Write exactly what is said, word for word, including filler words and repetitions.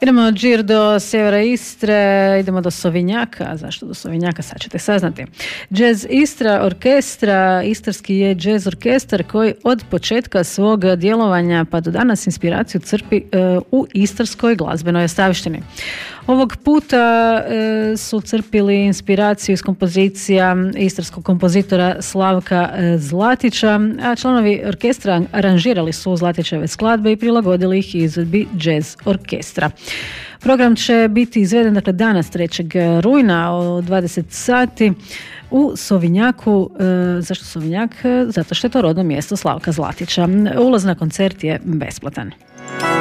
Idemo od Đir do sjevera Istre, idemo do Sovinjaka. Zašto do Sovinjaka? Sad ćete saznati. Jazz Istra orkestra, istarski je jazz orkestar koji od početka svog djelovanja pa do danas inspiraciju crpi e, u istarskoj glazbenoj ostavštini. Ovog puta e, su crpili inspiraciju iz kompozicija istarskog kompozitora Slavka e, Zlatića, a članovi orkestra aranžirali su Zlatićeve skladbe i prilagodili ih izvedbi jazz orkestra. Program će biti izveden dakle danas trećeg rujna o dvadeset sati u Sovinjaku. E, zašto Sovinjak? Zato što je to rodno mjesto Slavka Zlatića. Ulaz na koncert je besplatan.